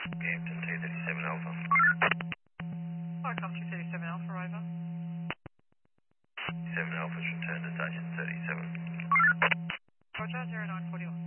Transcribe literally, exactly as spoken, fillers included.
Hampton two thirty-seven Alpha. Welcome to thirty-seven Alpha, over. seven Alpha's returned to station thirty-seven. Roger, zero nine forty-one.